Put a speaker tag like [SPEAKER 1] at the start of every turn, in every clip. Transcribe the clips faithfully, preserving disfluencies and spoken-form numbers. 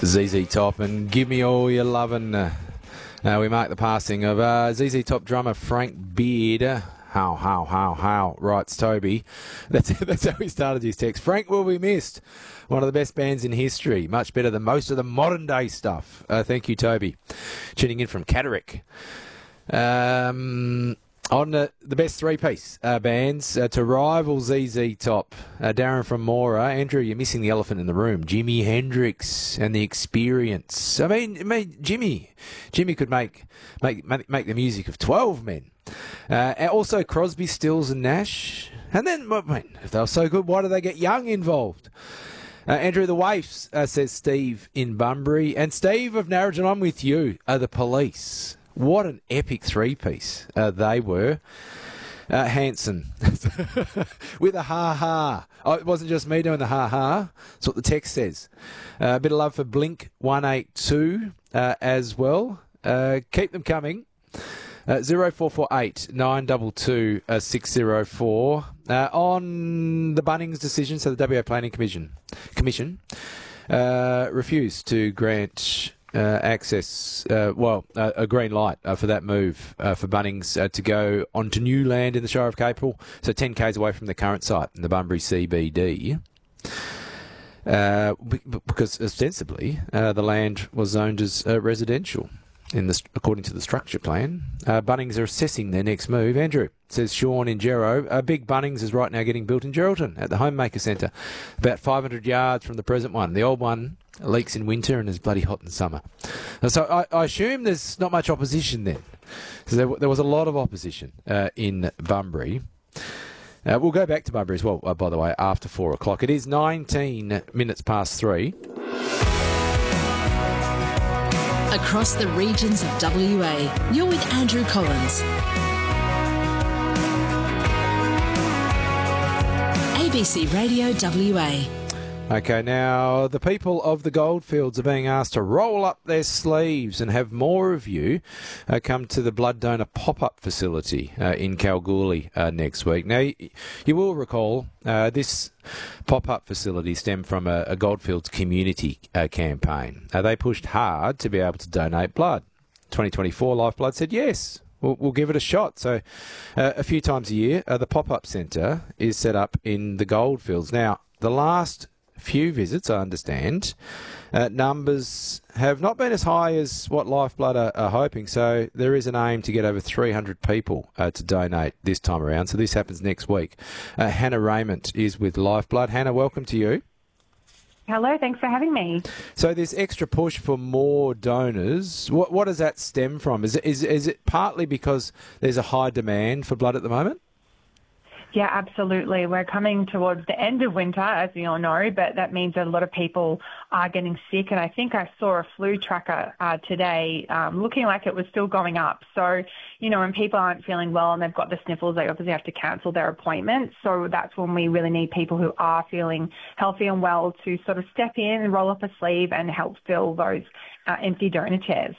[SPEAKER 1] Z Z Top and Give Me All Your Lovin'. Uh, uh, we mark the passing of uh, Z Z Top drummer Frank Beard. Uh, how, how, how, how, writes Toby. That's, that's how he started his text. Frank will be missed. One of the best bands in history. Much better than most of the modern day stuff. Uh, thank you, Toby. Tuning in from Catterick. Um... On uh, the best three-piece uh, bands uh, to rival Z Z Top, uh, Darren from Mora. Andrew, you're missing the elephant in the room. Jimi Hendrix and the Experience. I mean, I mean Jimmy, Jimmy could make make make the music of twelve men. Uh, and also Crosby, Stills, and Nash. And then, I mean, if they were so good, why do they get Young involved? Uh, Andrew, the Waifs, uh, says Steve in Bunbury, and Steve of Narrogin. I'm with you. Are the Police? What an epic three-piece uh, they were. Uh, Hanson, with a ha-ha. Oh, it wasn't just me doing the ha-ha. That's what the text says. Uh, a bit of love for Blink one eighty-two uh, as well. Uh, keep them coming. Uh, zero four four eight nine two two six zero four. Uh, on the Bunnings decision, so the W A Planning Commission, Commission uh, refused to grant... Uh, access, uh, well, uh, a green light uh, for that move uh, for Bunnings uh, to go onto new land in the Shire of Capel, so ten k's away from the current site in the Bunbury C B D. Uh, because ostensibly uh, the land was zoned as uh, residential, in the according to the structure plan. Uh, Bunnings are assessing their next move. Andrew, says Sean in Gero. A big Bunnings is right now getting built in Geraldton at the Homemaker Centre, about five hundred yards from the present one. The old one leaks in winter and is bloody hot in summer. So I, I assume there's not much opposition then. So there, there was a lot of opposition uh, in Bunbury. Uh, we'll go back to Bunbury as well, uh, by the way, after four o'clock. It is nineteen minutes past three.
[SPEAKER 2] Across the regions of W A, you're with Andrew Collins. A B C Radio W A.
[SPEAKER 1] Okay, now the people of the Goldfields are being asked to roll up their sleeves and have more of you uh, come to the blood donor pop-up facility uh, in Kalgoorlie uh, next week. Now, you, you will recall uh, this pop-up facility stemmed from a, a Goldfields community uh, campaign. Uh, they pushed hard to be able to donate blood. twenty twenty-four Lifeblood said yes. We'll, we'll give it a shot. So uh, a few times a year, uh, the pop-up centre is set up in the Goldfields. Now, the last few visits, I understand, uh, numbers have not been as high as what Lifeblood are, are hoping, so there is an aim to get over three hundred people uh, to donate this time around, so this happens next week. Uh, Hannah Raymond is with Lifeblood. Hannah, welcome to you.
[SPEAKER 3] Hello, thanks for having me.
[SPEAKER 1] So this extra push for more donors, what, what does that stem from? Is it, is, is it partly because there's a high demand for blood at the moment?
[SPEAKER 3] Yeah, absolutely. We're coming towards the end of winter, as we all know, but that means that a lot of people are getting sick. And I think I saw a flu tracker uh, today um, looking like it was still going up. So, you know, when people aren't feeling well and they've got the sniffles, they obviously have to cancel their appointments. So that's when we really need people who are feeling healthy and well to sort of step in and roll up a sleeve and help fill those uh, empty donor chairs.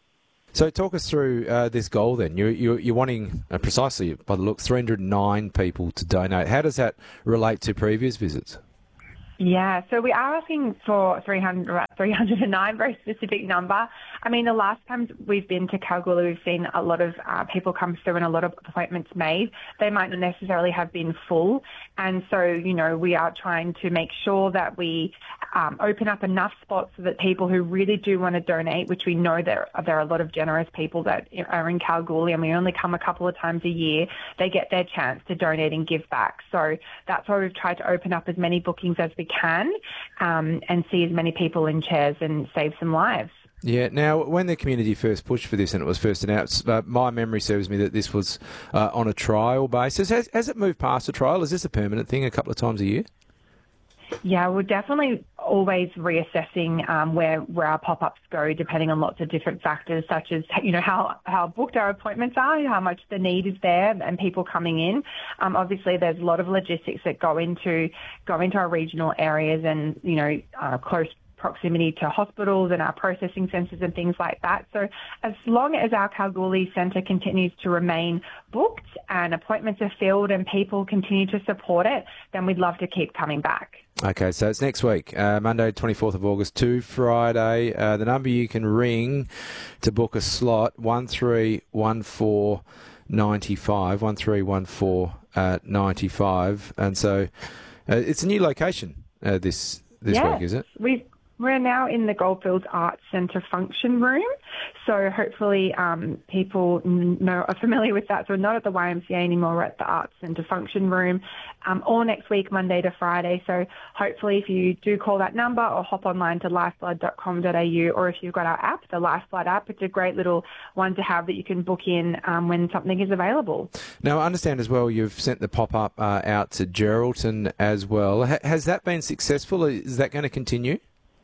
[SPEAKER 1] So talk us through uh, this goal then. You're, you're, you're wanting, uh, precisely by the look, three hundred nine people to donate. How does that relate to previous visits?
[SPEAKER 3] Yeah, so we are asking for three hundred, three hundred nine, very specific number. I mean, the last times we've been to Kalgoorlie, we've seen a lot of uh, people come through and a lot of appointments made. They might not necessarily have been full. And so, you know, we are trying to make sure that we um, open up enough spots so that people who really do want to donate, which we know there, there are a lot of generous people that are in Kalgoorlie and we only come a couple of times a year, they get their chance to donate and give back. So that's why we've tried to open up as many bookings as we can um, and see as many people in chairs and save some lives.
[SPEAKER 1] Yeah. Now, when the community first pushed for this and it was first announced, uh, my memory serves me that this was uh, on a trial basis. Has, has it moved past a trial? Is this a permanent thing a couple of times a year?
[SPEAKER 3] Yeah, we're definitely always reassessing um, where where our pop-ups go, depending on lots of different factors, such as, you know, how, how booked our appointments are, how much the need is there, and people coming in. Um, obviously, there's a lot of logistics that go into go into our regional areas, and, you know, uh, close proximity to hospitals and our processing centres and things like that. So as long as our Kalgoorlie Centre continues to remain booked and appointments are filled and people continue to support it, then we'd love to keep coming back.
[SPEAKER 1] Okay, so it's next week, uh, Monday, twenty-fourth of August to Friday. Uh, the number you can ring to book a slot, one three one four nine five, one three one four nine five. And so uh, it's a new location uh, this this
[SPEAKER 3] yes,
[SPEAKER 1] week, is it?
[SPEAKER 3] We, we're now in the Goldfields Arts Centre function room. So hopefully um, people know, are familiar with that. So we're not at the Y M C A anymore, we're at the Arts Centre function room um, all next week, Monday to Friday. So hopefully if you do call that number or hop online to lifeblood dot com dot a u, or if you've got our app, the Lifeblood app, it's a great little one to have that you can book in um, when something is available.
[SPEAKER 1] Now, I understand as well you've sent the pop-up uh, out to Geraldton as well. H- has that been successful? Is that going to continue?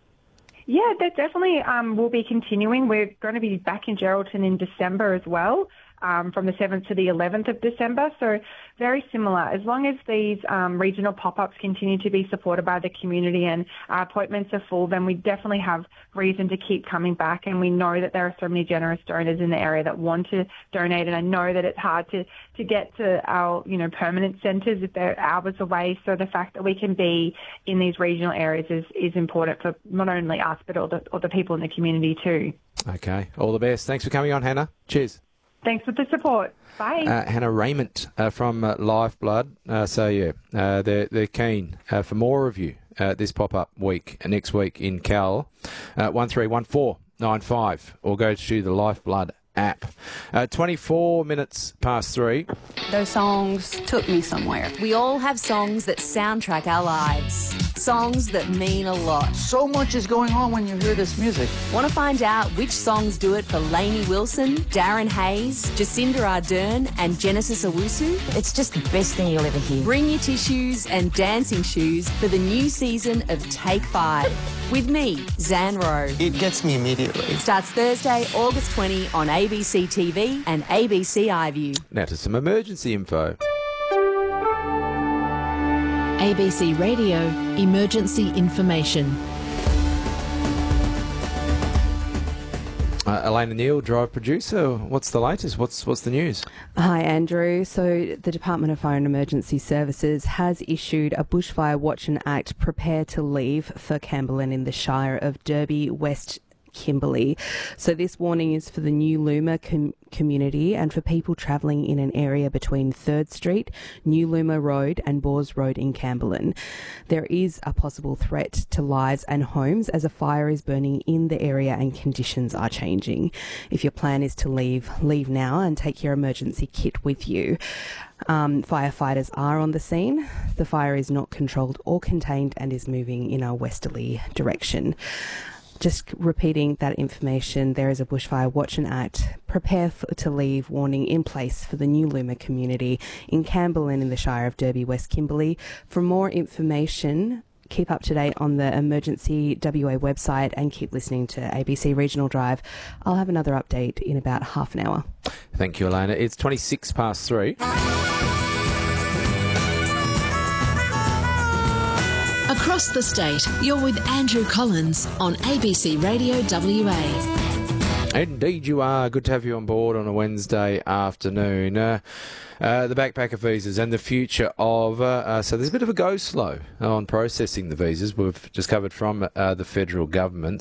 [SPEAKER 3] Yeah, that definitely um, will be continuing. We're going to be back in Geraldton in December as well, um, from the seventh to the eleventh of December. So very similar. As long as these um, regional pop-ups continue to be supported by the community and our appointments are full, then we definitely have reason to keep coming back. And we know that there are so many generous donors in the area that want to donate. And I know that it's hard to, to get to our, you know, permanent centres if they're hours away. So the fact that we can be in these regional areas is, is important for not only us, but all the, all the people in the community too.
[SPEAKER 1] Okay. All the best. Thanks for coming on, Hannah. Cheers.
[SPEAKER 3] Thanks for the support. Bye.
[SPEAKER 1] Uh, Hannah Raymond uh, from uh, Lifeblood. Uh, so, yeah, uh, they're, they're keen uh, for more of you uh, this pop-up week, uh, next week in Cal. Uh, one three one four nine five, or go to the Lifeblood app. Uh, twenty-four minutes past three.
[SPEAKER 4] Those songs took me somewhere.
[SPEAKER 2] We all have songs that soundtrack our lives. Songs that mean a lot.
[SPEAKER 5] So much is going on when you hear this music.
[SPEAKER 2] Want to find out which songs do it for Lainey Wilson, Darren Hayes, Jacinda Ardern and Genesis Owusu?
[SPEAKER 6] It's just the best thing you'll ever hear.
[SPEAKER 2] Bring your tissues and dancing shoes for the new season of Take Five. With me, Zan Rowe.
[SPEAKER 7] It gets me immediately.
[SPEAKER 2] It starts Thursday, August twentieth on A B C T V and A B C iView.
[SPEAKER 1] Now to some emergency info.
[SPEAKER 2] A B C Radio Emergency Information.
[SPEAKER 1] Uh, Elena Neal, Drive producer. What's the latest? What's what's the news?
[SPEAKER 8] Hi, Andrew. So the Department of Fire and Emergency Services has issued a Bushfire Watch and Act Prepare to Leave for Camberlin in the Shire of Derby West Kimberley. So this warning is for the New Luma com- community and for people travelling in an area between third Street, New Luma Road and Bors Road in Camberlin. There is a possible threat to lives and homes as a fire is burning in the area and conditions are changing. If your plan is to leave, leave now and take your emergency kit with you. Um, firefighters are on the scene. The fire is not controlled or contained and is moving in a westerly direction. Just repeating that information, there is a Bushfire Watch and Act Prepare for, to Leave warning in place for the New Luma community in Camberlin in the Shire of Derby West Kimberley. For more information, keep up to date on the Emergency W A website and keep listening to A B C Regional Drive. I'll have another update in about half an hour.
[SPEAKER 1] Thank you, Elena. It's twenty-six past three.
[SPEAKER 2] Across the state, you're with Andrew Collins on A B C Radio W A.
[SPEAKER 1] Indeed you are. Good to have you on board on a Wednesday afternoon. Uh, uh, the backpacker visas and the future of... Uh, uh, so there's a bit of a go slow on processing the visas. We've just covered from uh, the federal government.